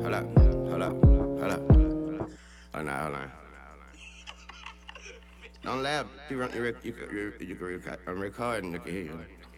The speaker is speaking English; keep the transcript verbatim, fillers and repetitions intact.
Hold up, hold up, hold up. Hold on, hold on. Don't laugh. You run, you, rec- you, can- you, you can record. I'm recording. You can hear you.